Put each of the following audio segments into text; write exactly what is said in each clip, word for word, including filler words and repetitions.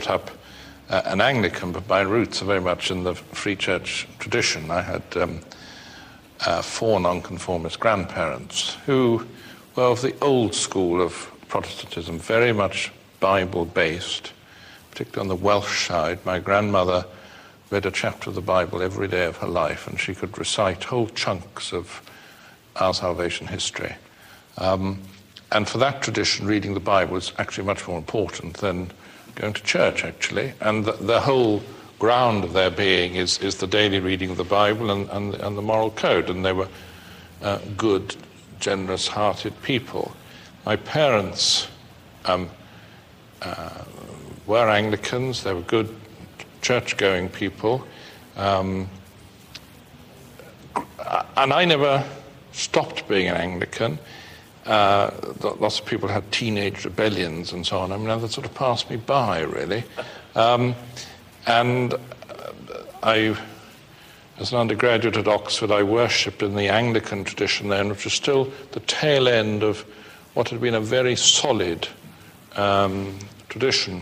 brought up uh, an Anglican, but my roots are very much in the Free Church tradition. I had um, uh, four nonconformist grandparents who were of the old school of Protestantism, very much Bible-based, particularly on the Welsh side. My grandmother read a chapter of the Bible every day of her life, and she could recite whole chunks of our salvation history. Um, and for that tradition, reading the Bible is actually much more important than going to church, actually. And the, the whole ground of their being is, is the daily reading of the Bible and, and, and the moral code. And they were uh, good, generous-hearted people. My parents um, uh, were Anglicans. They were good, church-going people. Um, and I never stopped being an Anglican. Uh, lots of people had teenage rebellions and so on. I mean, that sort of passed me by, really. Um, and I, as an undergraduate at Oxford, I worshipped in the Anglican tradition then, which was still the tail end of what had been a very solid um, tradition.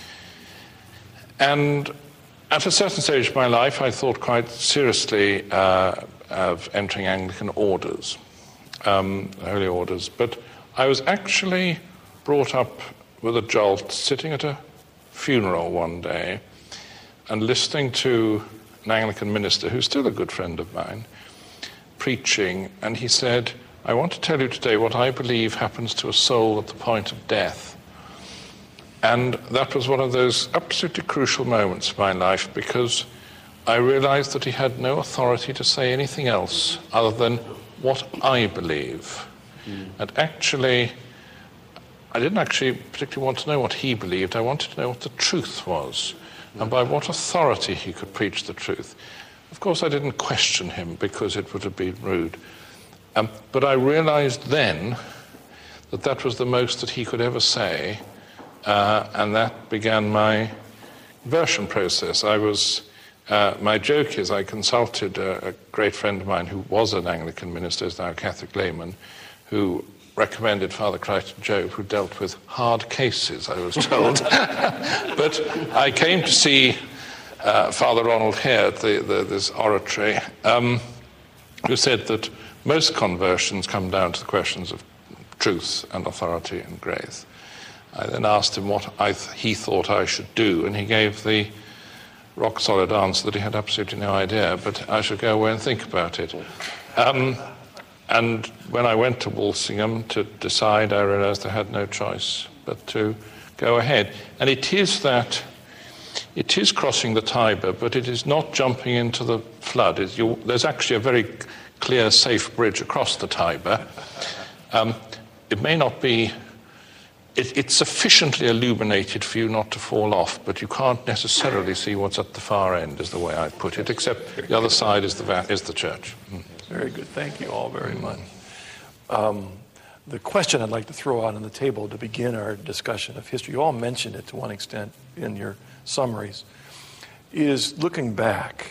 And at a certain stage of my life, I thought quite seriously uh, of entering Anglican orders, um, holy orders. But I was actually brought up with a jolt, sitting at a funeral one day and listening to an Anglican minister, who's still a good friend of mine, preaching, and he said, "I want to tell you today what I believe happens to a soul at the point of death." And that was one of those absolutely crucial moments of my life, because I realized that he had no authority to say anything else other than what I believe. Mm. And actually, I didn't actually particularly want to know what he believed. I wanted to know what the truth was, mm. and by what authority he could preach the truth. Of course, I didn't question him, because it would have been rude. Um, but I realized then that that was the most that he could ever say, uh, and that began my conversion process. I was, uh, my joke is I consulted a, a great friend of mine who was an Anglican minister, is now a Catholic layman, who recommended Father Crichton Job, who dealt with hard cases, I was told. But I came to see uh, Father Ronald Hare at the, the, this oratory, um, who said that most conversions come down to the questions of truth and authority and grace. I then asked him what I th- he thought I should do, and he gave the rock-solid answer that he had absolutely no idea, but I should go away and think about it. Um, and when I went to Walsingham to decide, I realized I had no choice but to go ahead. And it is that, it is crossing the Tiber, but it is not jumping into the flood. It's, you, there's actually a very clear, safe bridge across the Tiber. Um, it may not be, it, it's sufficiently illuminated for you not to fall off, but you can't necessarily see what's at the far end, is the way I put it, except the other side is the, va- is the church. Mm. Very good. Thank you all very much. Um, the question I'd like to throw out on the table to begin our discussion of history, you all mentioned it to one extent in your summaries, is looking back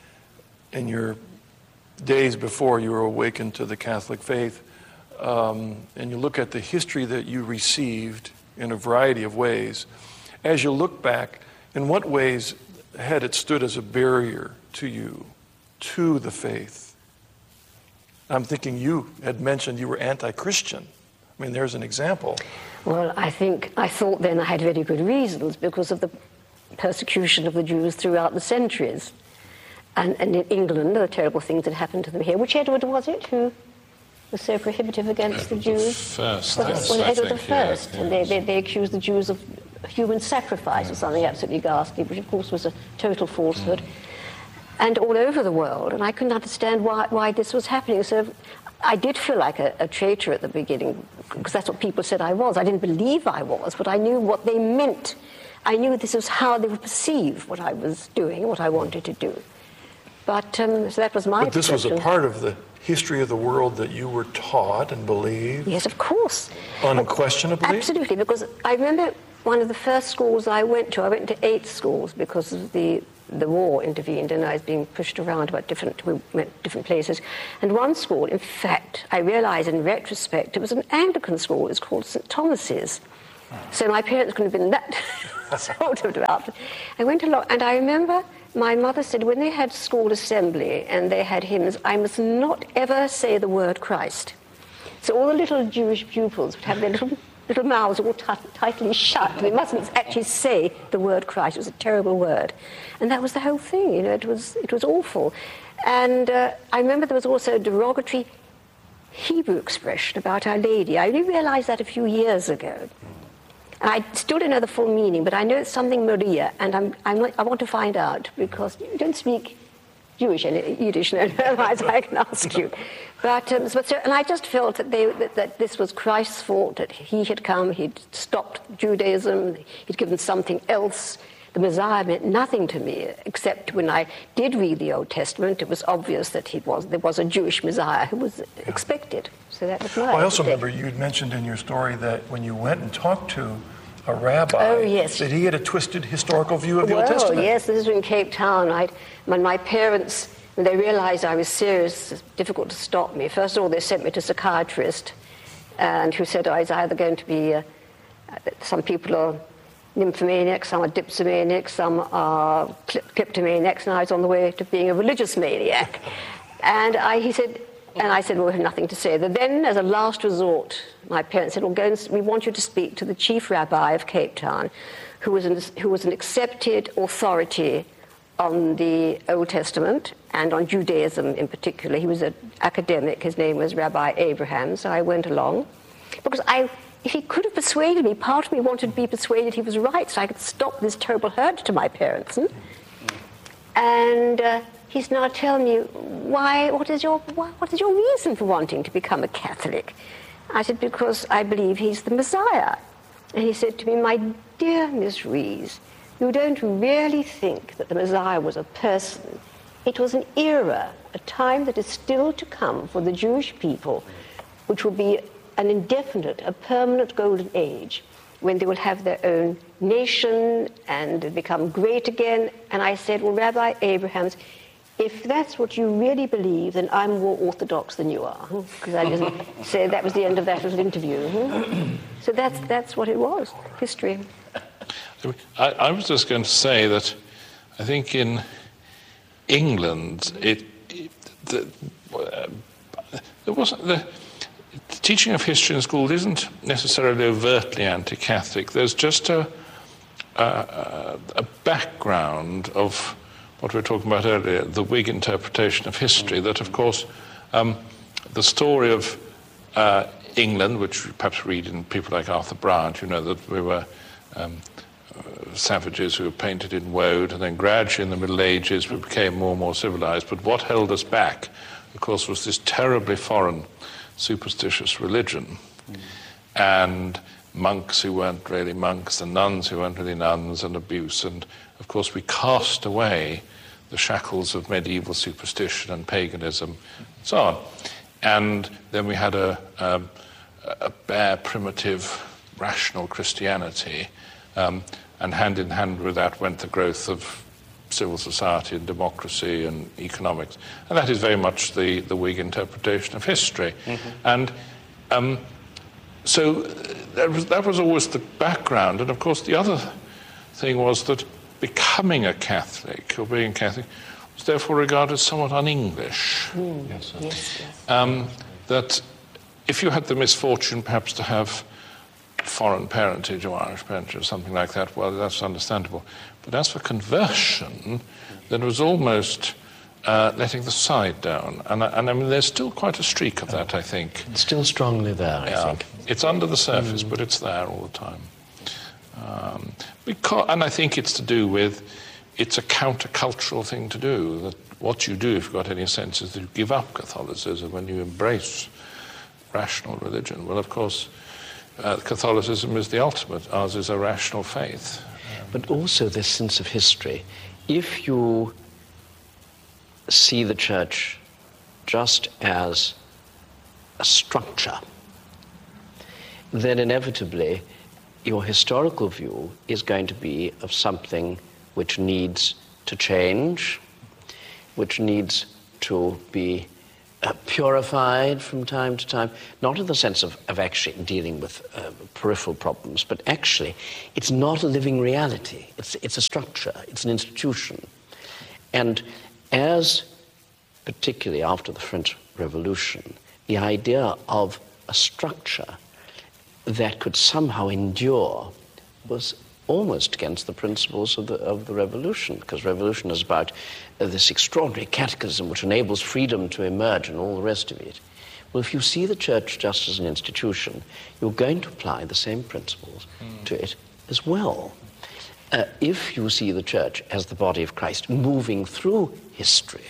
in your days before you were awakened to the Catholic faith, um, and you look at the history that you received in a variety of ways. As you look back, in what ways had it stood as a barrier to you, to the faith? I'm thinking you had mentioned you were anti-Christian. I mean, there's an example. Well, I think, I thought then I had very good reasons because of the persecution of the Jews throughout the centuries. And, and in England, the terrible things that happened to them here. Which Edward was it who was so prohibitive against Edward the Jews? The first, well, yes, well, I Edward think, the First. yeah, And yes. they, they, they accused the Jews of human sacrifice yeah. or something absolutely ghastly, which of course was a total falsehood. Mm. And all over the world, and I couldn't understand why, why this was happening. So I did feel like a, a traitor at the beginning, because that's what people said I was. I didn't believe I was, but I knew what they meant. I knew this was how they would perceive what I was doing, what I wanted to do. But um, so that was my But this perception. was a part of the history of the world that you were taught and believed? Yes, of course. Unquestionably? Absolutely, because I remember one of the first schools I went to, I went to eight schools because of the the war intervened and I was being pushed around about different, we went different places. And one school, in fact, I realize in retrospect, it was an Anglican school, it was called Saint Thomas's. So my parents couldn't have been that sort of devout. I went along, and I remember my mother said when they had school assembly and they had hymns, I must not ever say the word Christ. So all the little Jewish pupils would have their little, little mouths all t- tightly shut. They mustn't actually say the word Christ. It was a terrible word. And that was the whole thing, you know, it was, it was awful. And uh, I remember there was also a derogatory Hebrew expression about Our Lady. I only realized that a few years ago. And I still don't know the full meaning, but I know it's something Maria, and I'm, I'm not, I want to find out, because you don't speak Jewish and Yiddish, no, otherwise I can ask you. But, um, but so, and I just felt that, they, that, that this was Christ's fault, that he had come, he'd stopped Judaism, he'd given something else. The Messiah meant nothing to me, except when I did read the Old Testament, it was obvious that he was, there was a Jewish Messiah who was expected. So that was my well, I also mistake. remember you'd mentioned in your story that when you went and talked to a rabbi, oh, yes. that he had a twisted historical view of the well, Old Testament. Yes, this is in Cape Town. I'd, when my parents, when they realized I was serious, it's difficult to stop me. First of all, they sent me to a psychiatrist, and who said I was either going to be, uh, some people are nymphomaniacs, some are dipsomaniacs, some are kleptomaniacs, and I was on the way to being a religious maniac. And I, he said, and I said, well, we have nothing to say. Then, as a last resort, my parents said, well, go and, we want you to speak to the chief rabbi of Cape Town, who was an, who was an accepted authority on the Old Testament and on Judaism in particular. He was an academic. His name was Rabbi Abraham, so I went along. Because I, if he could have persuaded me, part of me wanted to be persuaded he was right, so I could stop this terrible hurt to my parents. Hmm? And uh, he's now telling me, why, what is your, why, what is your reason for wanting to become a Catholic? I said, because I believe he's the Messiah. And he said to me, my dear Miss Rees, you don't really think that the Messiah was a person. It was an era, a time that is still to come for the Jewish people, which will be an indefinite, a permanent golden age, when they will have their own nation and become great again. And I said, well, Rabbi Abrahams, if that's what you really believe, then I'm more orthodox than you are. Because I didn't say that was the end of that little interview. So that's, that's what it was, history. I, I was just going to say that I think in England, it, it the, uh, there wasn't the, the teaching of history in school isn't necessarily overtly anti-Catholic. There's just a, a, a background of what we were talking about earlier, the Whig interpretation of history, that, of course, um, the story of uh, England, which you perhaps read in people like Arthur Bryant, you know, that we were um, uh, savages who were painted in woad, and then gradually in the Middle Ages we became more and more civilized. But what held us back, of course, was this terribly foreign, superstitious religion. Mm. And monks who weren't really monks, and nuns who weren't really nuns, and abuse. And, of course, we cast away the shackles of medieval superstition and paganism, and so on. And then we had a, um, a bare, primitive, rational Christianity, um, and hand in hand with that went the growth of civil society and democracy and economics. And that is very much the, the Whig interpretation of history. Mm-hmm. And um, so that was, that was always the background. And, of course, the other thing was that becoming a Catholic, or being Catholic, was therefore regarded as somewhat un-English. Mm. Yes, yes, yes. Um, that if you had the misfortune perhaps to have foreign parentage or Irish parentage or something like that, well, that's understandable. But as for conversion, then it was almost uh, letting the side down. And, and I mean, there's still quite a streak of that, I think. It's still strongly there, I yeah. think. It's under the surface, mm. but it's there all the time. Um, because, and I think it's to do with, it's a countercultural thing to do. That what you do, if you've got any sense, is that you give up Catholicism when you embrace rational religion. Well, of course, uh, Catholicism is the ultimate. Ours is a rational faith. But also this sense of history. If you see the church just as a structure, then inevitably your historical view is going to be of something which needs to change, which needs to be uh, purified from time to time, not in the sense of, of actually dealing with uh, peripheral problems, but actually it's not a living reality. It's, it's a structure, it's an institution. And as, particularly after the French Revolution, the idea of a structure that could somehow endure was almost against the principles of the, of the revolution, because revolution is about uh, this extraordinary catechism which enables freedom to emerge and all the rest of it. Well, if you see the church just as an institution, you're going to apply the same principles mm. to it as well. Uh, if you see the church as the body of Christ moving through history,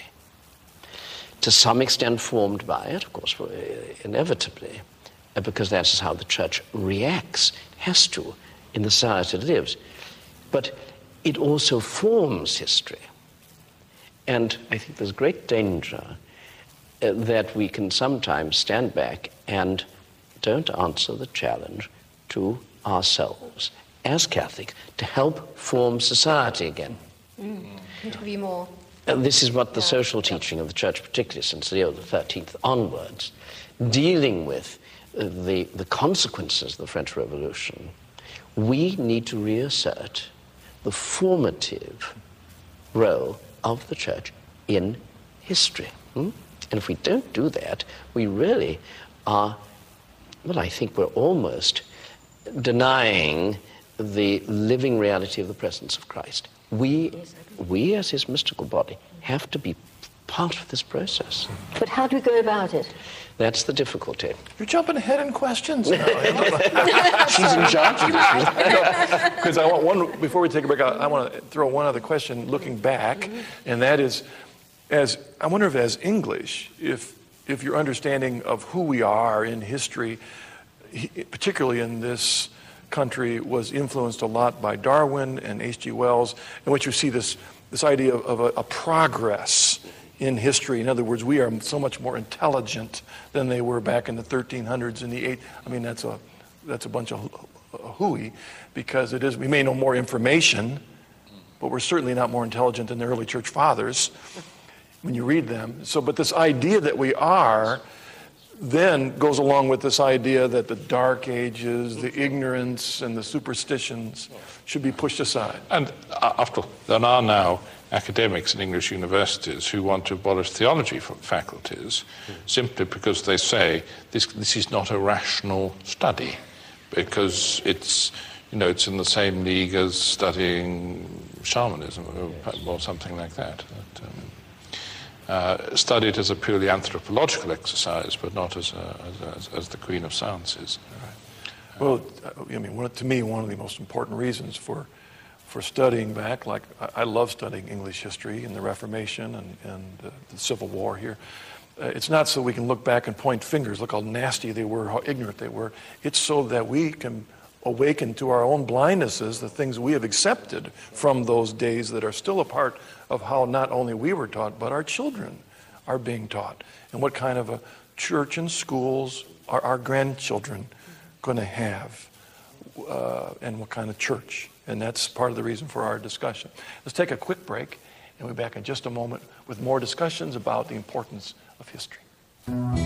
to some extent formed by it, of course, inevitably, uh, because that's how the church reacts, it has to, in the society it lives. But it also forms history. And I think there's great danger uh, that we can sometimes stand back and don't answer the challenge to ourselves as Catholics to help form society again. Mm. Couldn't agree more. And this is what the Yeah. social teaching of the Church, particularly since Leo the thirteenth onwards, dealing with uh, the, the consequences of the French Revolution, we need to reassert the formative role of the Church in history. Hmm? And if we don't do that, we really are, well, I think we're almost denying the living reality of the presence of Christ. We, we as his mystical body, have to be part of this process. But how do we go about it? That's the difficulty. You're jumping ahead in questions now. She's in charge of this. Because I want one, before we take a break, I, I want to throw one other question looking back, mm-hmm. and that is, as I wonder if as English, if, if your understanding of who we are in history, particularly in this country, was influenced a lot by Darwin and H G Wells, in which you see this, this idea of, of a, a progress in history. In other words, we are so much more intelligent than they were back in the thirteen hundreds and the eight. I mean, that's a that's a bunch of hooey, because it is. We may know more information, but we're certainly not more intelligent than the early church fathers when you read them. So, but this idea that we are then goes along with this idea that the dark ages, the ignorance, and the superstitions should be pushed aside. And uh, after all, there are now academics in English universities who want to abolish theology from faculties simply because they say this this is not a rational study, because it's, you know, it's in the same league as studying shamanism or, or something like that. That um, uh, study it as a purely anthropological exercise, but not as a, as, a, as the Queen of Sciences. Well, I mean, one, to me, one of the most important reasons for for studying back, like I, I love studying English history and the Reformation and, and uh, the Civil War here. Uh, it's not so we can look back and point fingers, look how nasty they were, how ignorant they were. It's so that we can awaken to our own blindnesses the things we have accepted from those days that are still a part of how not only we were taught, but our children are being taught. And what kind of a church and schools are our grandchildren going to have, uh, and what kind of church. And that's part of the reason for our discussion. Let's take a quick break, and we'll be back in just a moment with more discussions about the importance of history.